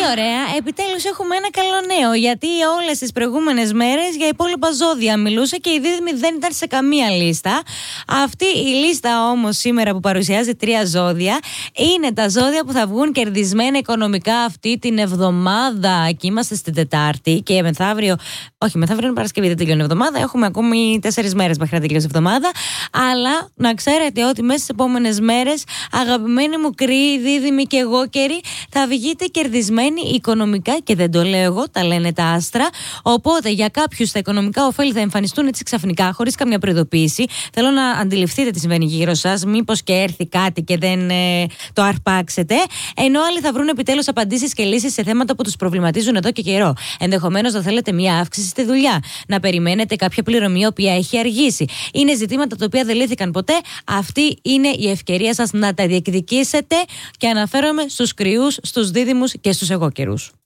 ωραία. Επιτέλους έχουμε ένα καλό νέο. Γιατί όλες τις προηγούμενες μέρες για υπόλοιπα ζώδια μιλούσα και η Δίδυμη δεν ήταν σε καμία λίστα. Αυτή η λίστα όμως σήμερα που παρουσιάζει 3 ζώδια είναι τα ζώδια που θα βγουν κερδισμένα οικονομικά αυτή την εβδομάδα. Και είμαστε στην Τετάρτη και μεθαύριο. Όχι, μεθαύριο είναι Παρασκευή, δεν τελειώνει η εβδομάδα. Έχουμε ακόμη 4 μέρες μέχρι να τελειώσει η εβδομάδα. Αλλά να ξέρετε ότι μέσα στις επόμενες μέρες, αγαπημένοι μου κρύοι, Δίδυμοι και εγώκεροι, θα βγείτε κερδισμένοι οικονομικά και δεν το λέω εγώ, τα λένε τα άστρα. Οπότε για κάποιους τα οικονομικά ωφέλη θα εμφανιστούν έτσι ξαφνικά, χωρίς καμία προειδοποίηση. Θέλω να αντιληφθείτε τι συμβαίνει γύρω σας, μήπως και έρθει κάτι και δεν το αρπάξετε. Ενώ άλλοι θα βρουν επιτέλους απαντήσεις και λύσεις σε θέματα που τους προβληματίζουν εδώ και καιρό. Ενδεχομένως να θέλετε μία αύξηση στη δουλειά, να περιμένετε κάποια πληρωμή η οποία έχει αργήσει. Είναι ζητήματα τα οποία δεν λύθηκαν ποτέ. Αυτή είναι η ευκαιρία σας να τα διεκδικήσετε και αναφέρομαι στους κρυούς, στους δίδυμους και στους εγώκερους.